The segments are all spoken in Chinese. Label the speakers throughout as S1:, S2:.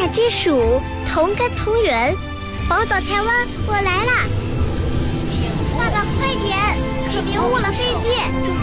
S1: 3只鼠同根同源，宝岛台湾，我来啦！爸爸快点，可别误了飞机。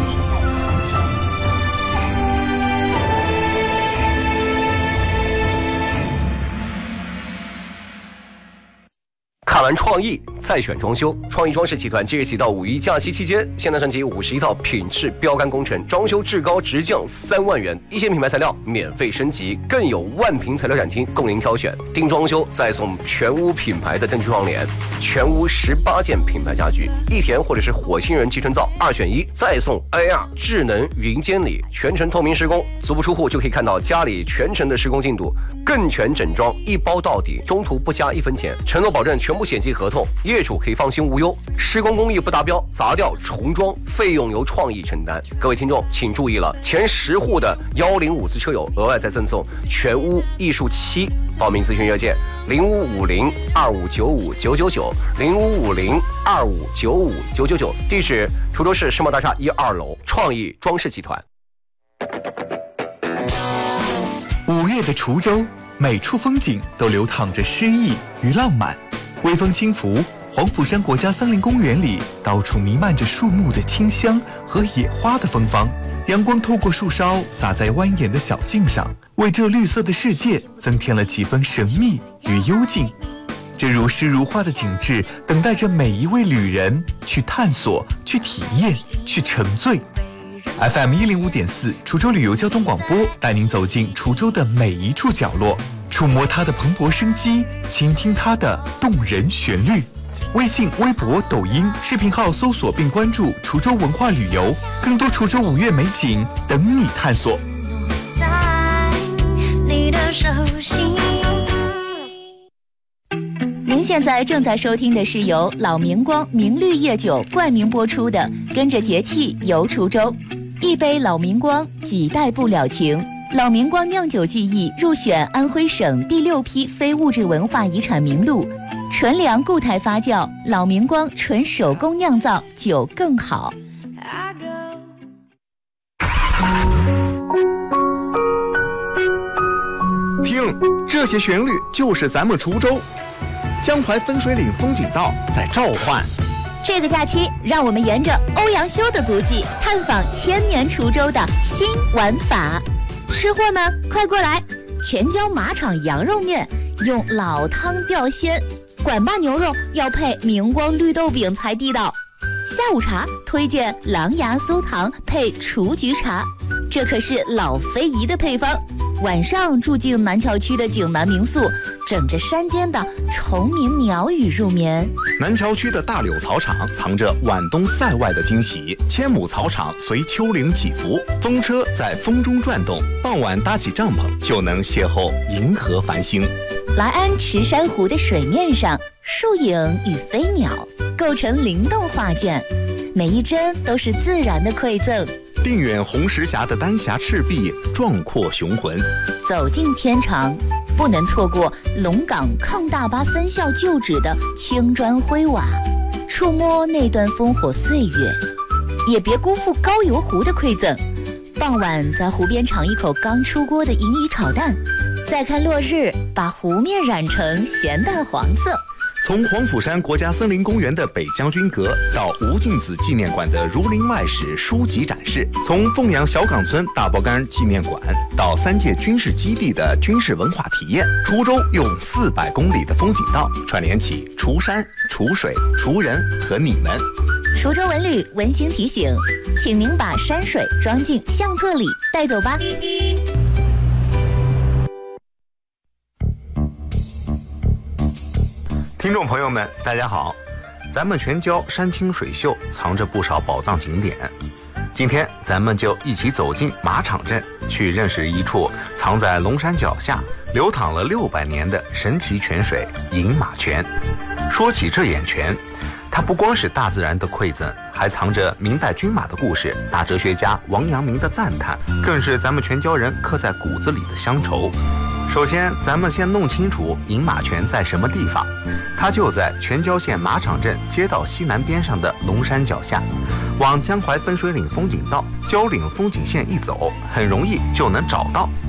S2: 看完创意再选装修，创意装饰集团即日起到5一假期期间，现代升级51套品质标杆工程，装修至高直降3万元，一线品牌材料免费升级，更有万平材料展厅供您挑选。定装修再送全屋品牌的灯具窗帘，全屋18件品牌家具，一田或者是火星人集成灶2选1，再送 AR 智能云监理，全程透明施工，足不出户就可以看到家里全程的施工进度，更全整装一包到底，中途不加1分钱，承诺保证全部险期合同，业主可以放心无忧。施工工艺不达标，砸掉重装费用由创意承担。各位听众请注意了，前10户的105次车友额外再赠送全屋艺术漆。报名咨询热线0550-2595-999，0550-2595-999，地址滁州市世贸大厦1、2楼，创意装饰集团。
S3: 5月的滁州，每处风景都流淌着诗意与浪漫。微风轻拂，黄甫山国家森林公园里到处弥漫着树木的清香和野花的芬芳。阳光透过树梢洒在蜿蜒的小径上，为这绿色的世界增添了几分神秘与幽静。这如诗如画的景致，等待着每一位旅人去探索、去体验、去沉醉。FM 105.4滁州旅游交通广播带您走进滁州的每一处角落，触摸它的蓬勃生机，倾听它的动人旋律。微信、微博、抖音视频号搜索并关注滁州文化旅游，更多滁州5月美景等你探索。
S4: 在你的手心。
S5: 您现在正在收听的是由老明光明绿夜酒冠名播出的《跟着节气游滁州》，一杯老明光，几代不了情。老明光酿酒技艺入选安徽省第6批非物质文化遗产名录，纯粮固态发酵，老明光纯手工酿造，酒更好。
S6: 听，这些旋律就是咱们滁州。江淮分水岭风景道在召唤。
S5: 这个假期，让我们沿着欧阳修的足迹，探访千年滁州的新玩法。吃货们，快过来！全椒马场羊肉面用老汤吊鲜，管坝牛肉要配明光绿豆饼才地道。下午茶推荐狼牙酥糖配雏菊茶，这可是老非遗的配方。晚上住进南桥区的景南民宿，枕着山间的虫鸣鸟语入眠。
S6: 南桥区的大柳草场藏着晚冬塞外的惊喜，千亩草场随丘陵起伏，风车在风中转动，傍晚搭起帐篷就能邂逅银河繁星。
S5: 来安池珊瑚的水面上，树影与飞鸟构成灵动画卷，每一帧都是自然的馈赠。
S6: 定远红石峡的丹霞赤壁，壮阔雄浑。
S5: 走进天长，不能错过龙岗抗大巴分校旧址的青砖灰瓦，触摸那段烽火岁月，也别辜负高邮湖的馈赠。傍晚在湖边尝一口刚出锅的银鱼炒蛋，再看落日，把湖面染成咸淡黄色。
S6: 从黄甫山国家森林公园的北将军阁到吴敬梓纪念馆的《儒林外史》书籍展示，从凤阳小岗村大包干纪念馆到3届军事基地的军事文化体验，滁州用400公里的风景道串联起滁山、滁水、滁人和你们。
S5: 滁州文旅温馨提醒，请您把山水装进相册里带走吧。
S6: 听众朋友们，大家好！咱们全椒山清水秀，藏着不少宝藏景点。今天咱们就一起走进马场镇，去认识一处藏在龙山脚下、流淌了600年的神奇泉水——饮马泉。说起这眼泉，它不光是大自然的馈赠，还藏着明代军马的故事、大哲学家王阳明的赞叹，更是咱们全椒人刻在骨子里的乡愁。首先，咱们先弄清楚饮马泉在什么地方。它就在全椒县马场镇街道西南边上的龙山脚下，往江淮分水岭风景道、蕉岭风景线一走，很容易就能找到。